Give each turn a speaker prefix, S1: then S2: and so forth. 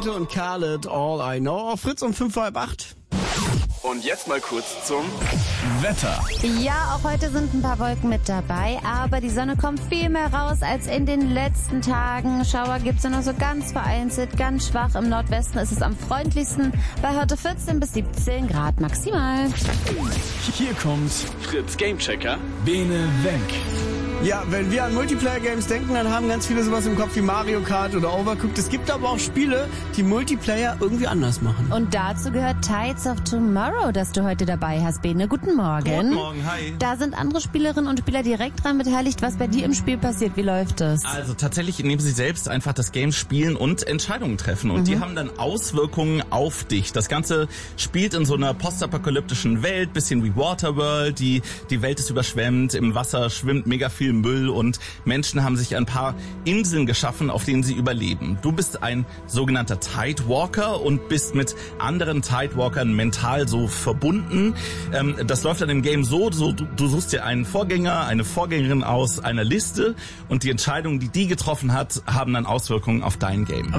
S1: Elemente und Khaled, All I Know. Auf Fritz um 7:45.
S2: Und jetzt mal kurz zum
S3: Wetter.
S4: Ja, auch heute sind ein paar Wolken mit dabei, aber die Sonne kommt viel mehr raus als in den letzten Tagen. Schauer gibt's nur noch so ganz vereinzelt, ganz schwach. Im Nordwesten ist es am freundlichsten, bei heute 14 bis 17 Grad maximal.
S3: Hier kommt
S2: Fritz Gamechecker.
S3: Bene Wenk.
S1: Ja, wenn wir an Multiplayer-Games denken, dann haben ganz viele sowas im Kopf wie Mario Kart oder Overcooked. Es gibt aber auch Spiele, die Multiplayer irgendwie anders machen.
S4: Und dazu gehört Tides of Tomorrow, das du heute dabei hast, Bene. Guten Morgen.
S3: Guten Morgen, hi.
S4: Da sind andere Spielerinnen und Spieler direkt dran beteiligt, was bei dir im Spiel passiert. Wie läuft es?
S5: Also tatsächlich, indem sie selbst einfach das Game spielen und Entscheidungen treffen. Und die haben dann Auswirkungen auf dich. Das Ganze spielt in so einer postapokalyptischen Welt, bisschen wie Waterworld. Die Welt ist überschwemmt, im Wasser schwimmt mega viel Müll und Menschen haben sich ein paar Inseln geschaffen, auf denen sie überleben. Du bist ein sogenannter Tidewalker und bist mit anderen Tidewalkern mental so verbunden. Das läuft dann im Game so du suchst dir einen Vorgänger, eine Vorgängerin aus einer Liste und die Entscheidungen, die getroffen hat, haben dann Auswirkungen auf dein Game.